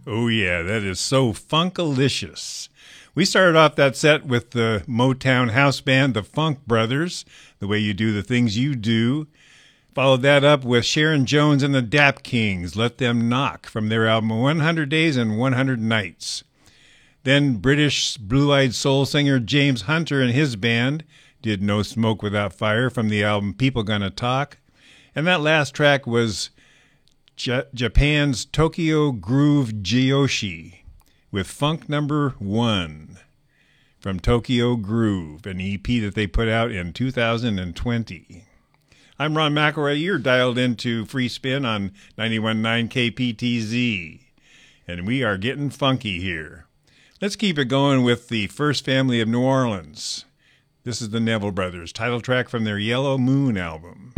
Oh, yeah, that is so funkalicious. We started off that set with the Motown house band, the Funk Brothers, The Way You Do the Things You Do. Followed that up with Sharon Jones and the Dap Kings, Let Them Knock, from their album 100 Days and 100 Nights. Then British blue-eyed soul singer James Hunter and his band did No Smoke Without Fire from the album People Gonna Talk. And that last track was Japan's Tokyo Groove Jiyoshi with Funk Number 1 from Tokyo Groove, an EP that they put out in 2020. I'm Ron McElroy. You're dialed into Free Spin on 91.9 KPTZ, and we are getting funky here. Let's keep it going with the First Family of New Orleans. This is the Neville Brothers, title track from their Yellow Moon album.